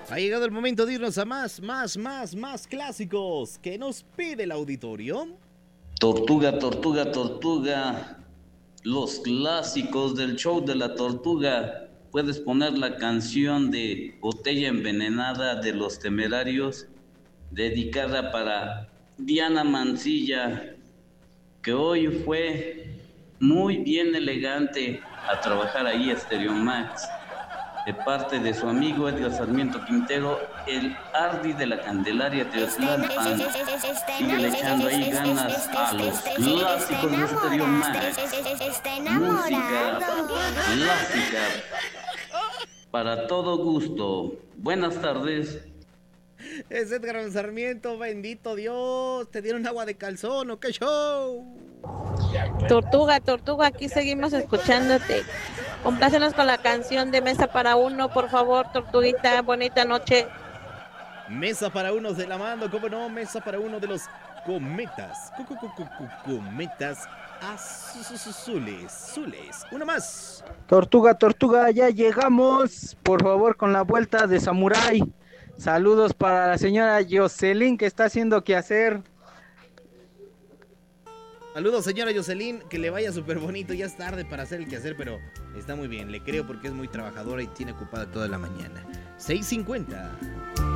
Ha llegado el momento de irnos a más clásicos que nos pide el auditorio. Tortuga, tortuga, tortuga. Los clásicos del show de la tortuga. Puedes poner la canción de Botella Envenenada de Los Temerarios, dedicada para Diana Mancilla, que hoy fue muy bien elegante a trabajar ahí a Stereo Max, de parte de su amigo Edgar Sarmiento Quintero, el Ardi de la Candelaria Teotihuacán. Sigue echando ahí ganas a los clásicos de Stereo Max. Música clásica para todo gusto. Buenas tardes. Es Edgar Sarmiento, bendito Dios. ¿Te dieron agua de calzón o qué show? Tortuga, tortuga, aquí seguimos escuchándote. Complácenos con la canción de Mesa para Uno, por favor, Tortuguita. Bonita noche. Mesa para uno se la mando, ¿cómo no? Mesa para uno de los cometas. Cometas azules. Uno más. Tortuga, tortuga, ya llegamos. Por favor, con la vuelta de Samurai. Saludos para la señora Jocelyn, que está haciendo quehacer. Saludos, señora Jocelyn, que le vaya súper bonito. Ya es tarde para hacer el quehacer, pero está muy bien. Le creo porque es muy trabajadora y tiene ocupada toda la mañana. 6:50.